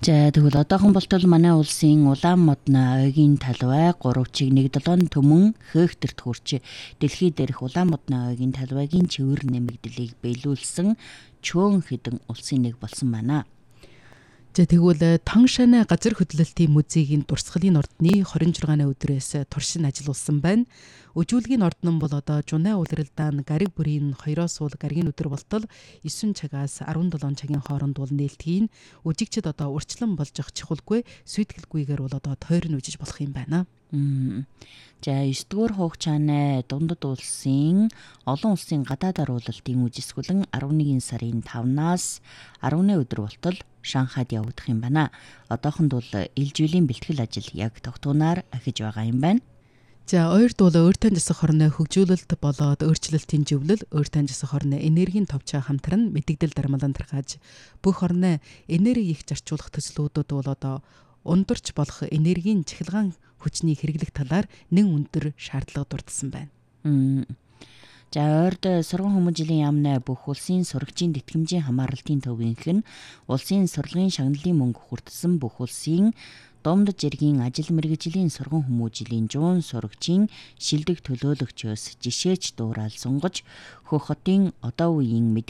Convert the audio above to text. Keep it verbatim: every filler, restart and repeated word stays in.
За тэгвэл одоохон болтол манай улсын улаан модны ойгийн талбай гурав чиг нэг долоон төмөн хектарт хүрч дэлхий дээрх улаан модны ойгийн талбайгийн цэвэр нэмэгдлийг биелүүлсэн чөөн хэдэн улсын нэг болсон байна. За тэгвэл Тоншаны газар хөдлөлтийн музейгийн дурсгалын ордны хорин жургааны өдрөөс туршин ажилласан байна. Үжүүлгийн ордон бол одоо Жунай улиралдаан гариг бүрийн хоёроос суул гаригийн өдөр болтол девять цагаас seventeen цагийн хооронд бол нээлтгийн үжигчд одоо урьдчилан болж ах чухалгүй сүйтгэлгүйгээр бол одоо тойрон үжиж болох юм байна. За девять дугаар хугацааны дундад улсын олон улсын гадаад оруулалтын үжисгүлэн eleven сарын тавнаас ten өдөр болтол Шанхайд явагдах юм байна. Одоохонд бол ээлжүүлэн бэлтгэл ажил яг тогтуунаар ахиж байгаа юм байна. За ойрд бол өөртөө засах хорны хөгжүүлэлт болоод өөрчлөлтийн живлэл өөртөө засах хорны энергийн товчоо хамтран мэдэгдэл дармалан тархаж бүх хорны энерги их зарцуулах төслүүдүүд бол одоо ундурч болох энергийн цахилгаан хүчний хэрэглэх талаар нэн өндөр шаардлага дурдсан байна. За ойрд сургууль хүмүүжлийн яамны бүх улсын сурагчийн тэтгэмжийн хамааралтын төвийнх нь улсын сурлагын шагналын мөнгө хүртсэн бүх улсын Домд жиргийн ажил мэргэжлийн сургууль хүмүүжлийн жуун сурагчийн шилдэг төлөөлөгчөөс жишээч дуурал сунгаж хөх хотын одоо үеийн